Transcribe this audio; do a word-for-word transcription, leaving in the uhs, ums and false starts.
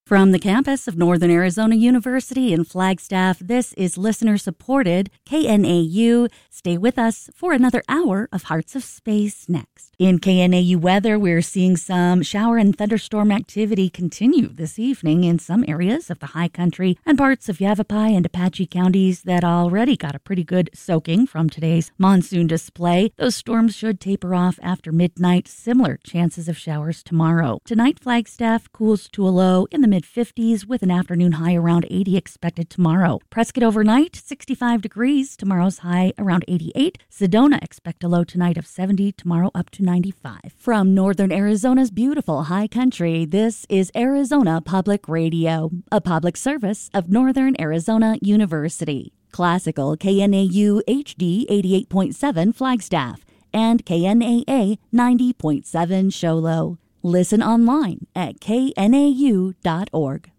From the campus of Northern Arizona University in Flagstaff, this is listener-supported K N A U. Stay with us for another hour of Hearts of Space next. In K N A U weather, we're seeing some shower and thunderstorm activity continue this evening in some areas of the high country and parts of Yavapai and Apache counties that already got a pretty good soaking from today's monsoon display. Those storms should taper off after midnight. Similar chances of showers tomorrow. Tonight, Flagstaff cools to a low in the mid fifties with an afternoon high around eighty expected tomorrow. Prescott overnight, sixty-five degrees. Tomorrow's high around eighty-eight. Sedona expect a low tonight of seventy. Tomorrow up to ninety-five. From Northern Arizona's beautiful high country, this is Arizona Public Radio, a public service of Northern Arizona University. Classical K N A U H D eighty-eight point seven Flagstaff and K N A A ninety point seven Show Low. Listen online at K N A U dot org.